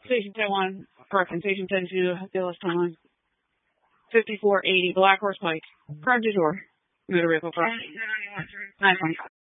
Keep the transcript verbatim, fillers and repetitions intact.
Station ten one, correction, Station ten two, Dallas Timeline. fifty-four eighty, Black Horse Pike. Front door. Motor vehicle cross. nine twenty-five.